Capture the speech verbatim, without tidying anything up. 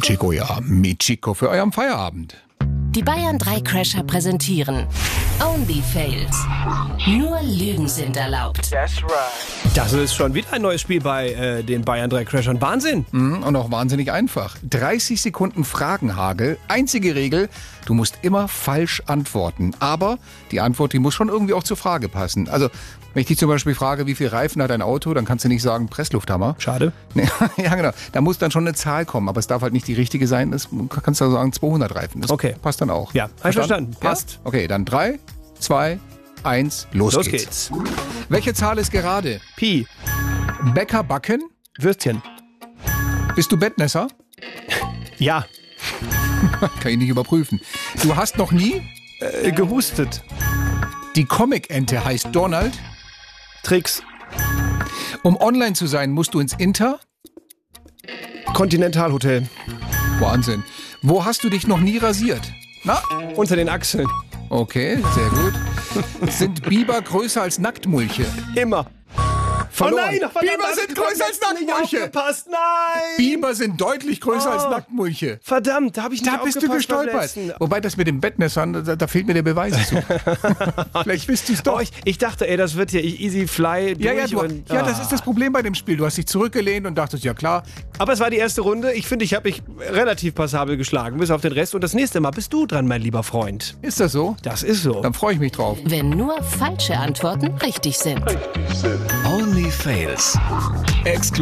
Chico, ja, mit Chico für euren Feierabend. Die Bayern drei Crasher präsentieren Only Fails. Nur Lügen sind erlaubt. That's right. Das ist schon wieder ein neues Spiel bei äh, den Bayern drei Crashern. Wahnsinn! Mhm, und auch wahnsinnig einfach. dreißig Sekunden Fragenhagel. Einzige Regel, du musst immer falsch antworten. Aber die Antwort, die muss schon irgendwie auch zur Frage passen. Also, wenn ich dich zum Beispiel frage, wie viel Reifen hat ein Auto, dann kannst du nicht sagen Presslufthammer. Schade. Nee, ja, genau. Da muss dann schon eine Zahl kommen. Aber es darf halt nicht die richtige sein. Das kannst du sagen zweihundert Reifen. Das Okay. passt dann auch. Ja, einverstanden. Ja? Passt. Okay, dann drei, zwei, eins, los, Los geht's. geht's. Welche Zahl ist gerade? Pi. Bäcker backen? Würstchen. Bist du Bettnässer? Ja. Kann ich nicht überprüfen. Du hast noch nie? Äh, gehustet. Die Comic-Ente heißt Donald. Tricks. Um online zu sein, musst du ins Inter? Kontinentalhotel. Wahnsinn. Wo hast du dich noch nie rasiert? Na? Unter den Achseln. Okay, sehr gut. Sind Biber größer als Nacktmulche? Immer. Verloren. Oh nein, verdammt, Biber hab sind ich größer als nicht Nacktmulche. aufgepasst. Nein. Biber sind deutlich größer Oh. als Nacktmulche. Verdammt, da habe ich nicht Da bist du aufgepasst beim gestolpert. letzten. Wobei das mit den Bettnässern, da, da fehlt mir der Beweis zu. Vielleicht wisst ihr es Oh, doch. ich, ich dachte, ey, das wird hier easy fly durch. Ja, ja, du, und, ja, das ah. ist das Problem bei dem Spiel. Du hast dich zurückgelehnt und dachtest, ja klar. Aber es war die erste Runde. Ich finde, ich habe mich relativ passabel geschlagen, bis auf den Rest. Und das nächste Mal bist du dran, mein lieber Freund. Ist das so? Das ist so. Dann freue ich mich drauf. Wenn nur falsche Antworten richtig sind. Only Fails. Exklusiv